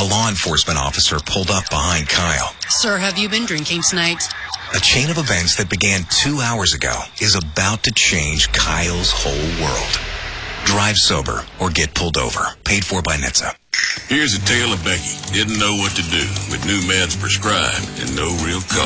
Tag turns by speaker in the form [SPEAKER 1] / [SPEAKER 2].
[SPEAKER 1] A law enforcement officer pulled up behind Kyle.
[SPEAKER 2] Sir, have you been drinking tonight?
[SPEAKER 1] A chain of events that began 2 hours ago is about to change Kyle's whole world. Drive sober or get pulled over. Paid for by NHTSA.
[SPEAKER 3] Here's a tale of Becky. Didn't know what to do with new meds prescribed and no real cause.